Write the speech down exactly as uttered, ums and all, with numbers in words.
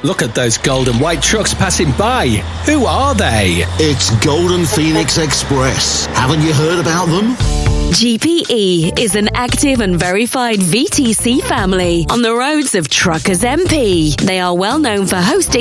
Look at those gold and white trucks passing by. Who are they? It's Golden Phoenix Express. Haven't you heard about them? G P E is an active and verified V T C family on the roads of Truckers M P. They are well known for hosting